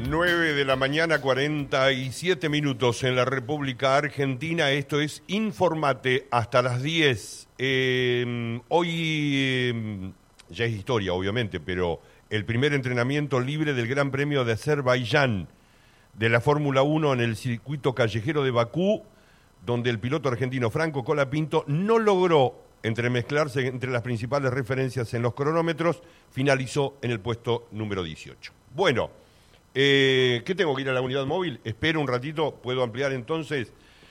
9 de la mañana, 47 minutos en la República Argentina. Esto es Informate hasta las 10. Hoy ya es historia, obviamente, pero el primer entrenamiento libre del Gran Premio de Azerbaiyán de la Fórmula 1 en el circuito callejero de Bakú, donde el piloto argentino Franco Colapinto no logró entremezclarse entre las principales referencias en los cronómetros, finalizó en el puesto número 18. Bueno, ¿qué tengo que ir a la unidad móvil? Espero un ratito, puedo ampliar entonces.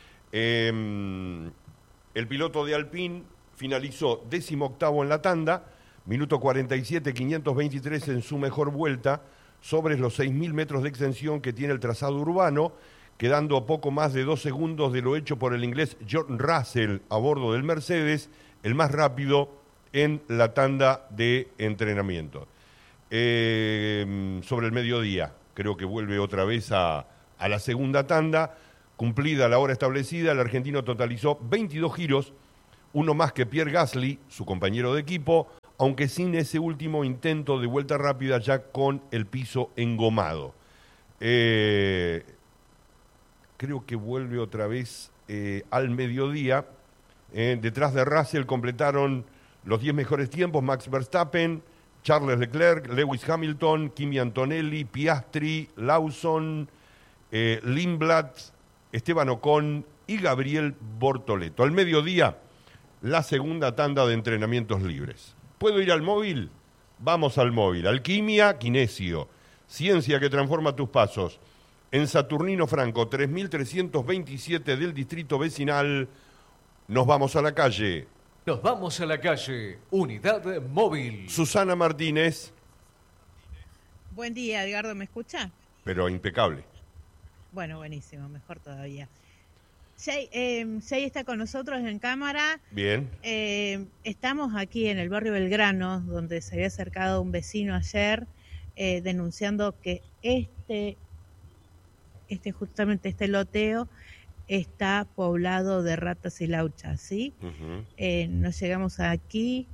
El piloto de Alpine finalizó 18º en la tanda, minuto 47, 523 en su mejor vuelta, sobre los 6.000 metros de extensión que tiene el trazado urbano, quedando poco más de 2 segundos de lo hecho por el inglés George Russell a bordo del Mercedes, el más rápido en la tanda de entrenamiento. Sobre el mediodía, creo que vuelve otra vez a la segunda tanda. Cumplida la hora establecida, el argentino totalizó 22 giros, uno más que Pierre Gasly, su compañero de equipo, aunque sin ese último intento de vuelta rápida ya con el piso engomado. Creo que vuelve otra vez al mediodía. Detrás de Russell completaron los 10 mejores tiempos Max Verstappen, Charles Leclerc, Lewis Hamilton, Kimi Antonelli, Piastri, Lawson, Lindblad, Esteban Ocon y Gabriel Bortoleto. Al mediodía, la segunda tanda de entrenamientos libres. ¿Puedo ir al móvil? Vamos al móvil. Alquimia, Kinesio. Ciencia que transforma tus pasos. En Saturnino Franco, 3327 del distrito vecinal. Nos vamos a la calle. Nos vamos a la calle. Unidad móvil. Susana Martínez. Buen día, Edgardo, ¿me escucha? Pero impecable. Bueno, buenísimo, mejor todavía. Shay está con nosotros en cámara. Bien. Estamos aquí en el barrio Belgrano, donde se había acercado un vecino ayer denunciando que justamente este loteo está poblado de ratas y lauchas, ¿sí? Uh-huh. Nos llegamos hasta aquí,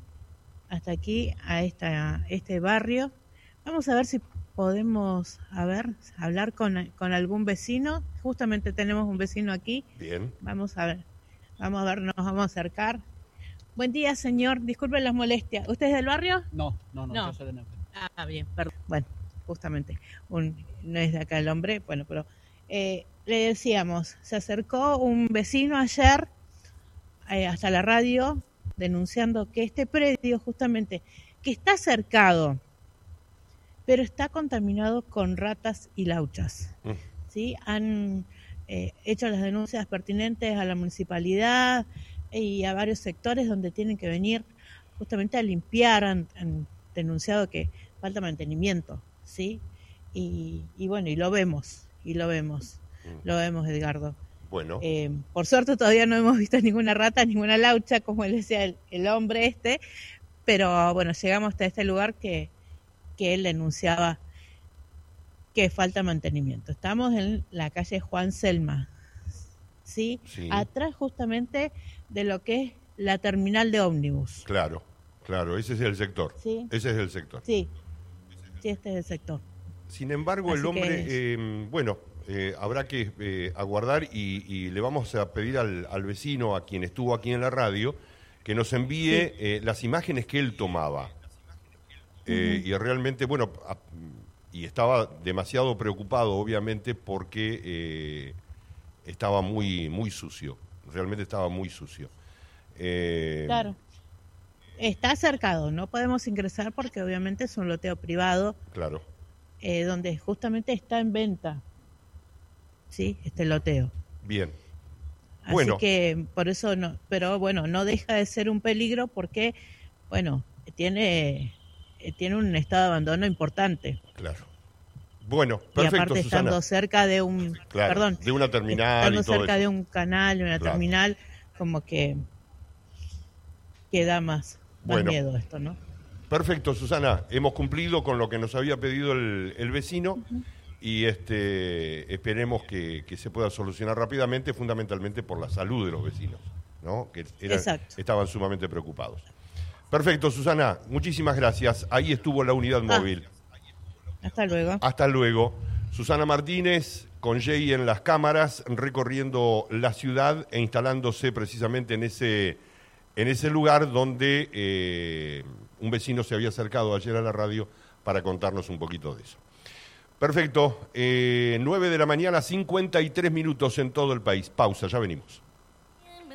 a este barrio. Vamos a ver si podemos hablar con algún vecino. Justamente tenemos un vecino aquí. Bien. Vamos a ver, nos vamos a acercar. Buen día, señor. Disculpe las molestias. ¿Usted es del barrio? No. Yo soy de Neuquén. Bien, perdón. Bueno, justamente, no es de acá el hombre, bueno, pero le decíamos, se acercó un vecino ayer hasta la radio denunciando que este predio justamente, que está cercado, pero está contaminado con ratas y lauchas. ¿Sí? Han hecho las denuncias pertinentes a la municipalidad y a varios sectores donde tienen que venir justamente a limpiar. Han denunciado que falta mantenimiento, ¿sí? Y bueno, y lo vemos, Edgardo. Bueno. Por suerte todavía no hemos visto ninguna rata, ninguna laucha, como él decía el hombre pero bueno, llegamos hasta este lugar que él denunciaba que falta mantenimiento. Estamos en la calle Juan Selma, ¿sí? Sí. Atrás justamente de lo que es la terminal de ómnibus. Claro, ese es el sector. ¿Sí? Ese es el sector. Sí, este es el sector. Sin embargo, así el hombre, habrá que aguardar y le vamos a pedir al vecino, a quien estuvo aquí en la radio, que nos envíe las imágenes que él tomaba. Y realmente, y estaba demasiado preocupado, obviamente, porque estaba muy, muy sucio. Realmente estaba muy sucio. Claro. Está cercado, no podemos ingresar porque obviamente es un loteo privado. Claro. Donde justamente está en venta, ¿sí? Este loteo. Bien. Así que por eso no, pero bueno, no deja de ser un peligro porque, tiene un estado de abandono importante. Claro. Bueno, perfecto, y aparte Susana. Estando cerca de de una terminal estando y todo cerca eso. de un canal, de una terminal, como que da más miedo esto, ¿no? Perfecto, Susana. Hemos cumplido con lo que nos había pedido el vecino. Uh-huh. Y esperemos que se pueda solucionar rápidamente, fundamentalmente por la salud de los vecinos, ¿no? Que estaban sumamente preocupados. Perfecto, Susana, muchísimas gracias. Ahí estuvo la unidad móvil. Hasta luego. Hasta luego. Susana Martínez con Jay en las cámaras, recorriendo la ciudad e instalándose precisamente en ese lugar donde un vecino se había acercado ayer a la radio para contarnos un poquito de eso. Perfecto, 9 de la mañana, 53 minutos en todo el país. Pausa, ya venimos.